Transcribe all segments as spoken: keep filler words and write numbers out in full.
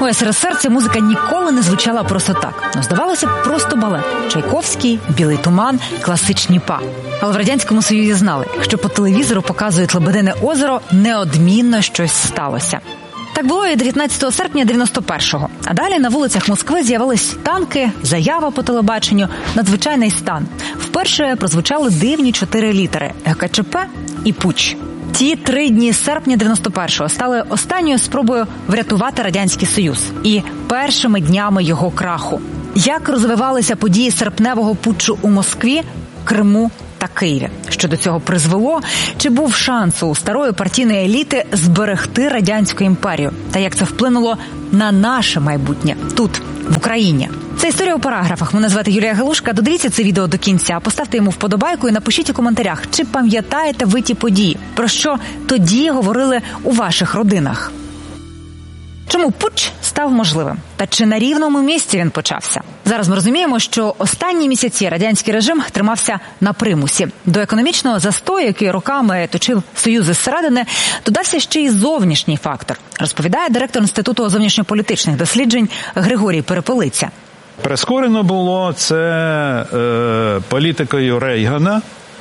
самому ес ер ес ер ця музика ніколи не звучала просто так. Ну, здавалося б, просто балет. Чайковський, «Білий туман», класичні па. Але в Радянському Союзі знали, якщо по телевізору показують «Лебедине озеро», неодмінно щось сталося. Так було і дев'ятнадцятого серпня дев'яносто першого. А далі на вулицях Москви з'явились танки, заява по телебаченню, надзвичайний стан. Вперше прозвучали дивні чотири літери – ге ка че пе і путч. Ті три дні серпня дев'яносто першого стали останньою спробою врятувати Радянський Союз і першими днями його краху. Як розвивалися події серпневого путчу у Москві, Криму та Києві? Що до цього призвело? Чи був шанс у старої партійної еліти зберегти Радянську імперію? Та як це вплинуло на наше майбутнє тут, в Україні? Це історія у параграфах. Мене звати Юлія Галушка. Додивіться це відео до кінця, поставте йому вподобайку і напишіть у коментарях, чи пам'ятаєте ви ті події, про що тоді говорили у ваших родинах. Чому путч став можливим? Та чи на рівному місці він почався? Зараз ми розуміємо, що останні місяці радянський режим тримався на примусі. До економічного застою, який роками точив Союзи зсередини, додався ще й зовнішній фактор. Розповідає директор Інституту зовнішньополітичних досліджень Григорій Перепелиця. Прискорено було це е, політикою Рейгана,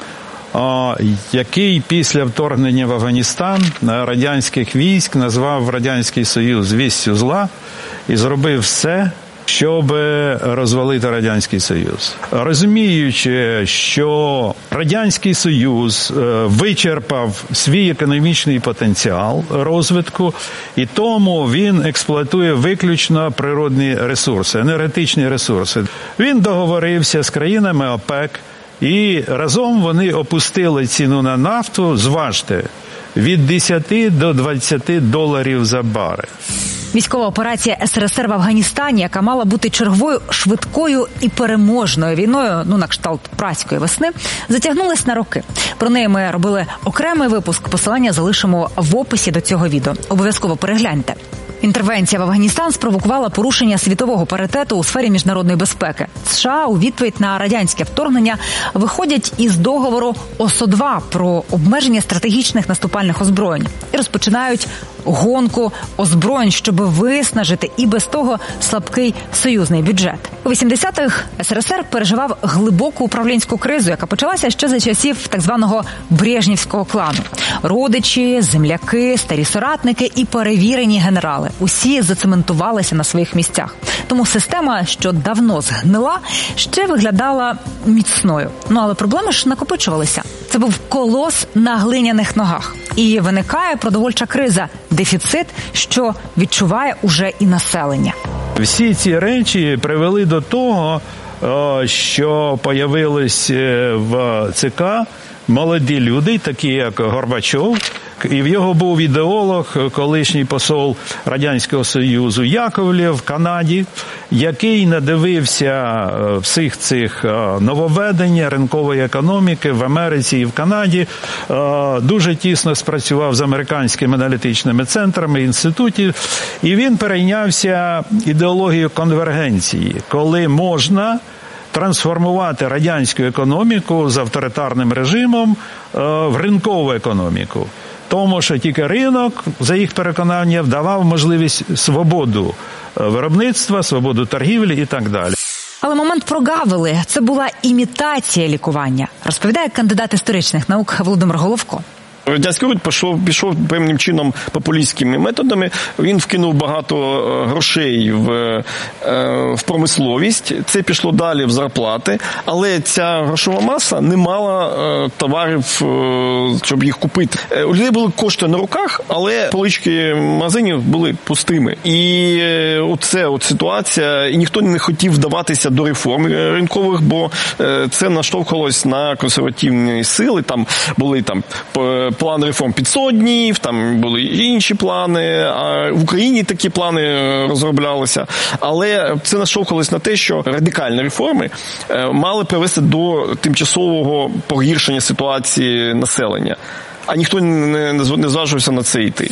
який після вторгнення в Афганістан радянських військ назвав Радянський Союз вістю зла і зробив все, щоб розвалити Радянський Союз. Розуміючи, що Радянський Союз вичерпав свій економічний потенціал розвитку, і тому він експлуатує виключно природні ресурси, енергетичні ресурси. Він договорився з країнами ОПЕК, і разом вони опустили ціну на нафту, зважте, від десяти до двадцяти доларів за барель. Військова операція ес ер ес ер в Афганістані, яка мала бути черговою швидкою і переможною війною, ну на кшталт празької весни, затягнулась на роки. Про неї ми робили окремий випуск, посилання залишимо в описі до цього відео. Обов'язково перегляньте. Інтервенція в Афганістан спровокувала порушення світового паритету у сфері міжнародної безпеки. США у відповідь на радянське вторгнення виходять із договору о ес о два про обмеження стратегічних наступальних озброєнь і розпочинають гонку озброєнь, щоб виснажити і без того слабкий союзний бюджет. У вісімдесятих ес ер ес ер переживав глибоку управлінську кризу, яка почалася ще за часів так званого Брежнєвського клану. Родичі, земляки, старі соратники і перевірені генерали. Усі зацементувалися на своїх місцях. Тому система, що давно згнила, ще виглядала міцною. Ну, але проблеми ж накопичувалися. Це був колос на глиняних ногах. І виникає продовольча криза, дефіцит, що відчуває уже і населення. Всі ці речі привели до того, що появились в ЦК молоді люди, такі як Горбачов, і в його був ідеолог, колишній посол Радянського Союзу Яковлєв в Канаді, який надивився всіх цих нововведень ринкової економіки в Америці і в Канаді, дуже тісно спрацював з американськими аналітичними центрами, інститутів, і він перейнявся ідеологією конвергенції, коли можна трансформувати радянську економіку з авторитарним режимом в ринкову економіку. Тому що тільки ринок, за їх переконанням, давав можливість свободу виробництва, свободу торгівлі і так далі. Але момент прогавили. Це була імітація лікування, розповідає кандидат історичних наук Володимир Головко. Радянський уряд пішов, пішов певним чином популістськими методами. Він вкинув багато грошей в, в промисловість. Це пішло далі в зарплати. Але ця грошова маса не мала товарів, щоб їх купити. У людей були кошти на руках, але полички магазинів були пустими. І оце от ситуація. І ніхто не хотів вдаватися до реформ ринкових, бо це наштовхувалось на консервативні сили. Там були там план реформ під сто днів, там були інші плани, а в Україні такі плани розроблялися. Але це наштовхувалось на те, що радикальні реформи мали привести до тимчасового погіршення ситуації населення. А ніхто не, не зважився на це йти.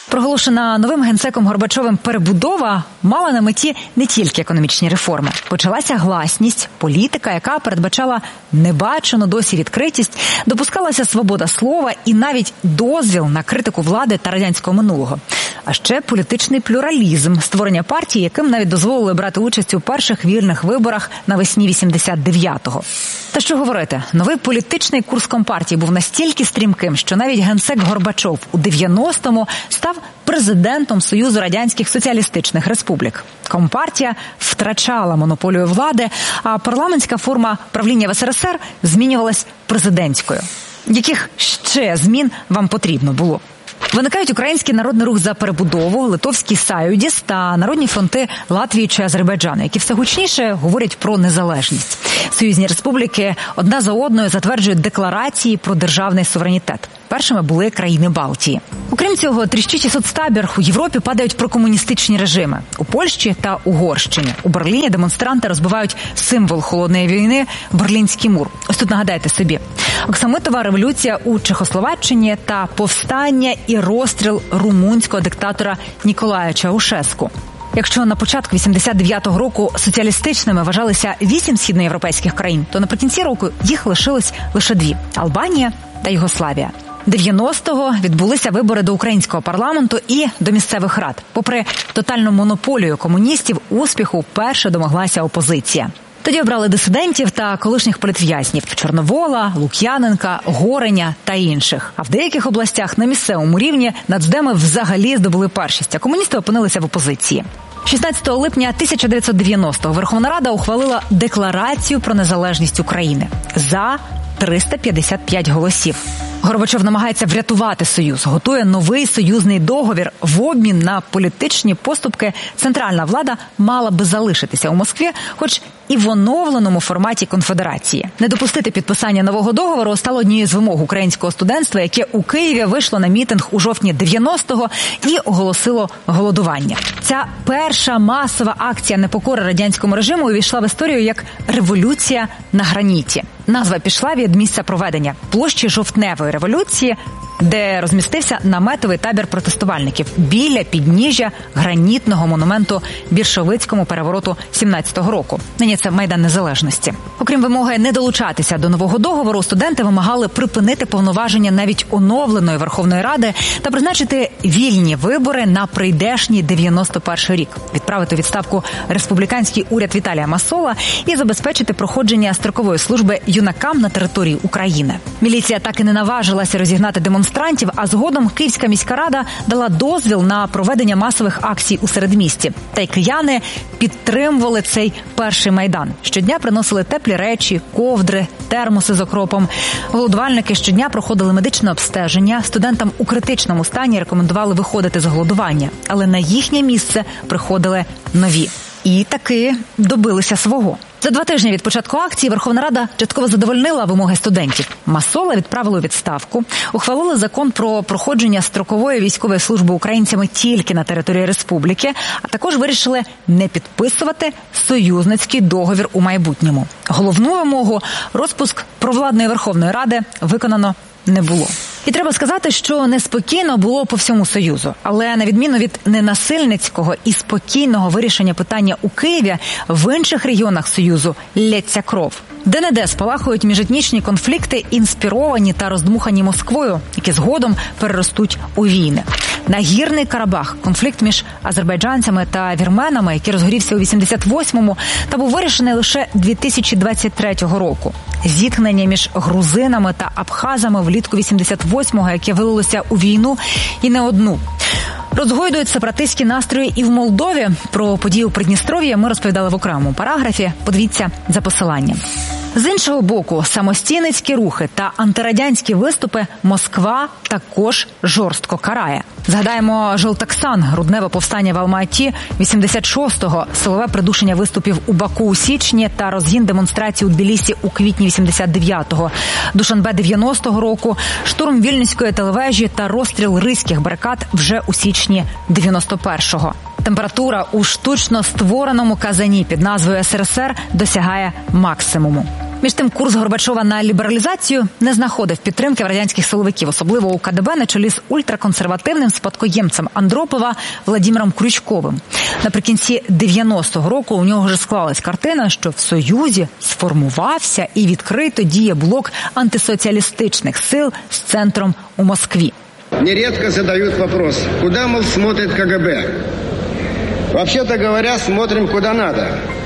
Проголошена новим генсеком Горбачовим перебудова мала на меті не тільки економічні реформи. Почалася гласність, політика, яка передбачала небачену досі відкритість, допускалася свобода слова і навіть дозвіл на критику влади та радянського минулого. А ще політичний плюралізм, створення партії, яким навіть дозволили брати участь у перших вільних виборах навесні вісімдесят дев'ятого. Та що говорити, новий політичний курс Компартії був настільки стрімким, що навіть генсек Горбачов у дев'яностому став президентом Союзу Радянських Соціалістичних Республік. Компартія втрачала монополію влади, а парламентська форма правління в ес ер ес ер змінювалась президентською. Яких ще змін вам потрібно було? Виникають Український народний рух за перебудову, Литовський Саюдіс та Народні фронти Латвії чи Азербайджану, які все гучніше говорять про незалежність. Союзні республіки одна за одною затверджують декларації про державний суверенітет. Першими були країни Балтії. Окрім цього, тріщить і соцтабір. У Європі падають прокомуністичні режими. У Польщі та Угорщині. У Берліні демонстранти розбивають символ холодної війни – Берлінський мур. Ось тут нагадайте собі. Оксамитова революція у Чехословаччині та повстання і розстріл румунського диктатора Ніколая Чаушеску. Якщо на початку вісімдесят дев'ятого року соціалістичними вважалися вісім східноєвропейських країн, то наприкінці року їх лишилось лише дві – Албанія та Югославія. дев'яностого відбулися вибори до українського парламенту і до місцевих рад. Попри тотальну монополію комуністів, успіху вперше домоглася опозиція. Тоді обрали дисидентів та колишніх політв'язнів – Чорновола, Лук'яненка, Гореня та інших. А в деяких областях на місцевому рівні нацдеми взагалі здобули першість, а комуністи опинилися в опозиції. шістнадцятого липня тисяча дев'ятсот дев'яностого Верховна Рада ухвалила Декларацію про незалежність України за триста п'ятдесят п'ять голосів. Горбачов намагається врятувати Союз, готує новий союзний договір. В обмін на політичні поступки центральна влада мала би залишитися у Москві, хоч і в оновленому форматі конфедерації. Не допустити підписання нового договору стало однією з вимог українського студентства, яке у Києві вийшло на мітинг у жовтні дев'яностого і оголосило голодування. Ця перша масова акція непокори радянському режиму увійшла в історію як «Революція на граніті». Назва пішла від місця проведення – площі Жовтневої революції, де розмістився наметовий табір протестувальників біля підніжжя гранітного монументу більшовицькому перевороту сімнадцятого року. Нині це Майдан Незалежності. Окрім вимоги не долучатися до нового договору, студенти вимагали припинити повноваження навіть оновленої Верховної Ради та призначити вільні вибори на прийдешній дев'яносто перший рік, відправити у відставку республіканський уряд Віталія Масола і забезпечити проходження строкової служби юнакам на території України. Міліція так і не наважилася розігнати демонстрантів, а згодом Київська міська рада дала дозвіл на проведення масових акцій у середмісті. Та й кияни підтримували цей перший Майдан. Щодня приносили теплі речі, ковдри, термоси з окропом. Голодувальники щодня проходили медичне обстеження. Студентам у критичному стані рекомендували виходити з голодування. Але на їхнє місце приходили нові. І таки добилися свого. За два тижні від початку акції Верховна Рада частково задовольнила вимоги студентів. Масола відправили у відставку, ухвалили закон про проходження строкової військової служби українцями тільки на території республіки, а також вирішили не підписувати союзницький договір у майбутньому. Головну вимогу – розпуск провладної Верховної Ради – виконано не було. І треба сказати, що неспокійно було по всьому Союзу. Але на відміну від ненасильницького і спокійного вирішення питання у Києві, в інших регіонах Союзу лється кров. Де-не-де спалахують міжетнічні конфлікти, інспіровані та роздмухані Москвою, які згодом переростуть у війни. Нагірний Карабах – конфлікт між азербайджанцями та вірменами, який розгорівся у вісімдесят восьмому та був вирішений лише дві тисячі двадцять третього року. Зіткнення між грузинами та абхазами влітку вісімдесят восьмого, яке вилилося у війну і не одну. Розгойдують сепаратистські настрої і в Молдові. Про події у Придністров'ї ми розповідали в окремому параграфі. Подивіться за посиланням. З іншого боку, самостійницькі рухи та антирадянські виступи Москва також жорстко карає. Згадаємо Жолтоксан, грудневе повстання в Алма-Аті вісімдесят шостого, силове придушення виступів у Баку у січні та розгін демонстрацій у Тбілісі у квітні вісімдесят дев'ятого, Душанбе дев'яностого року, штурм Вільнюської телевежі та розстріл ризьких барикад вже у січні дев'яносто першого. Температура у штучно створеному Казані під назвою ес ер ес ер досягає максимуму. Між тим, курс Горбачова на лібералізацію не знаходив підтримки в радянських силовиків, особливо у ка де бе на чолі з ультраконсервативним спадкоємцем Андропова Владимиром Крючковим. Наприкінці дев'яностого року у нього вже склалась картина, що в Союзі сформувався і відкрито діє блок антисоціалістичних сил з центром у Москві. Нередко задают вопрос, куда, мол, смотрит ка ге бе. Вообще-то говоря, смотрим куда надо.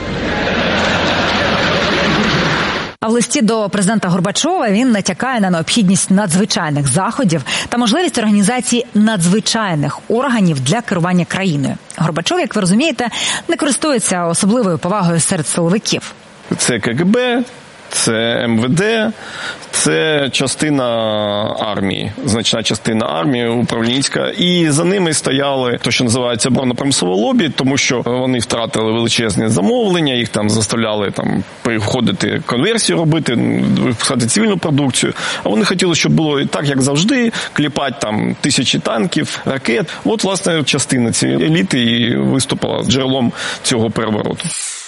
А в листі до президента Горбачова він натякає на необхідність надзвичайних заходів та можливість організації надзвичайних органів для керування країною. Горбачов, як ви розумієте, не користується особливою повагою серед силовиків. Це ка ге бе, це ем ве де, це частина армії, значна частина армії управлінська. І за ними стояли те, що називається оборонно-промислове лобі, тому що вони втратили величезні замовлення, їх там заставляли там входити, конверсію робити, випускати цивільну продукцію. А вони хотіли, щоб було так, як завжди, кліпати там тисячі танків, ракет. От, власне, частина цієї еліти і виступила джерелом цього перевороту.